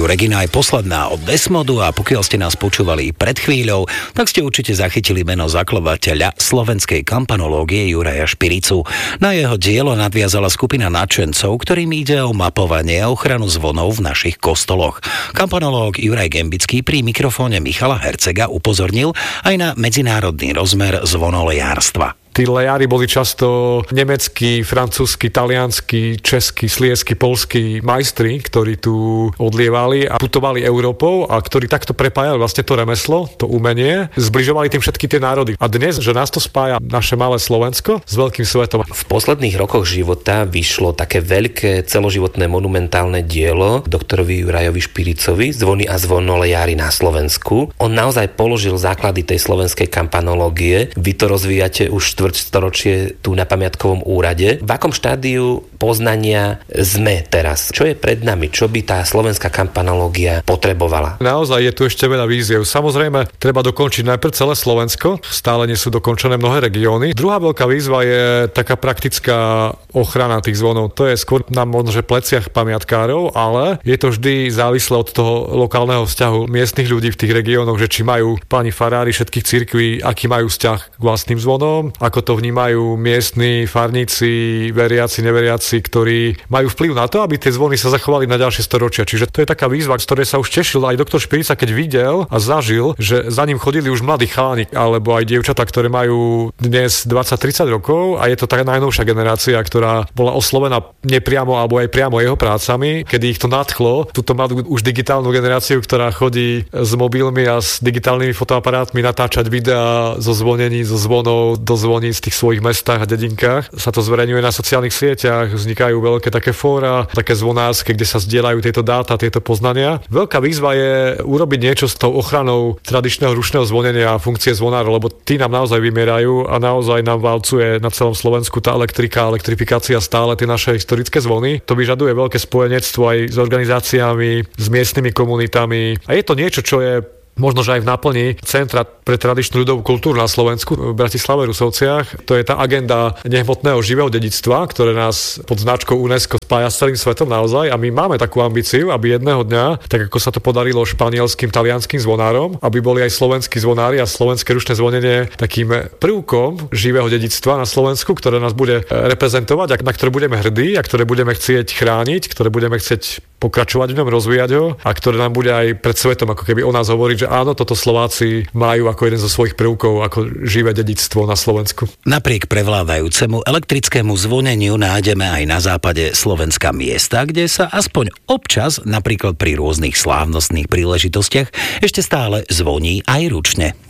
Regina je posledná od Desmodu a pokiaľ ste nás počúvali pred chvíľou, tak ste určite zachytili meno zakladateľa slovenskej kampanológie Juraja Špiricu. Na jeho dielo nadviazala skupina nadšencov, ktorým ide o mapovanie a ochranu zvonov v našich kostoloch. Kampanológ Juraj Gembický pri mikrofóne Michala Hercega upozornil aj na medzinárodný rozmer zvonolejárstva. Tí lejári boli často nemeckí, francúzski, taliansky, českí, sliesky, polskí majstri, ktorí tu odlievali a putovali Európou a ktorí takto prepájali vlastne to remeslo, to umenie, zbližovali tým všetky tie národy. A dnes, že nás to spája naše malé Slovensko s veľkým svetom. V posledných rokoch života vyšlo také veľké celoživotné monumentálne dielo doktorovi Jurajovi Špiricovi Zvony a zvonolejári na Slovensku. On naozaj položil základy tej slovenskej kampanológie. Vy to rozvíjate už štvrťstoročie tu na pamiatkovom úrade. V akom štádiu poznania sme teraz? Čo je pred nami? Čo by tá slovenská kampanológia potrebovala? Naozaj je tu ešte veľa víziev. Samozrejme, treba dokončiť najprv celé Slovensko. Stále nie sú dokončené mnohé regióny. Druhá veľká výzva je taká praktická ochrana tých zvonov. To je skôr na možno že pleciach pamiatkárov, ale je to vždy závislé od toho lokálneho vzťahu miestnych ľudí v tých regiónoch, že či majú páni farári všetkých cirkví, aký majú vzťah k vlastným zvonom, ako to vnímajú miestni farníci, veriaci, neveriaci, ktorí majú vplyv na to, aby tie zvony sa zachovali na ďalšie storočia. Čiže to je taká výzva, z ktorej sa už tešil aj doktor Špirica, keď videl a zažil, že za ním chodili už mladí chalani, alebo aj dievčatá, ktoré majú dnes 20-30 rokov a je to tá najnovšia generácia, ktorá bola oslovená nepriamo alebo aj priamo jeho prácami, kedy ich to nadchlo. Tuto má už digitálnu generáciu, ktorá chodí s mobilmi a s digitálnymi fotoaparátmi natáčať videá zo zvonení, zo zvonov do zvoní v tých svojich mestách a dedinkách. Sa to zverejňuje na sociálnych sieťach, vznikajú veľké také fóra, také zvonárske, kde sa zdieľajú tieto dáta, tieto poznania. Veľká výzva je urobiť niečo s tou ochranou tradičného rušného zvonenia a funkcie zvonárov, lebo tí nám naozaj vymierajú a naozaj nám valcuje na celom Slovensku tá elektrifikácia stále tie naše historické zvony. To vyžaduje veľké spojenectvo aj s organizáciami, s miestnymi komunitami. A je to niečo, čo je možno, že aj v náplni Centra pre tradičnú ľudovú kultúru na Slovensku v Bratislave Rusovciach. To je tá agenda nehmotného živého dedičstva, ktoré nás pod značkou UNESCO spája s celým svetom naozaj a my máme takú ambíciu, aby jedného dňa, tak ako sa to podarilo španielským, talianským zvonárom, aby boli aj slovenskí zvonári a slovenské rušné zvonenie takým prvkom živého dedičstva na Slovensku, ktoré nás bude reprezentovať a na ktoré budeme hrdí a ktoré budeme chcieť chrániť, ktoré budeme chcieť pokračovať v ňom, rozvíjať ho a ktoré nám bude aj pred svetom ako keby o nás hovoriť, že áno, toto Slováci majú ako jeden zo svojich prvkov, ako živé dedičstvo na Slovensku. Napriek prevládajúcemu elektrickému zvoneniu nájdeme aj na západe Slovenska miesta, kde sa aspoň občas, napríklad pri rôznych slávnostných príležitostiach, ešte stále zvoní aj ručne.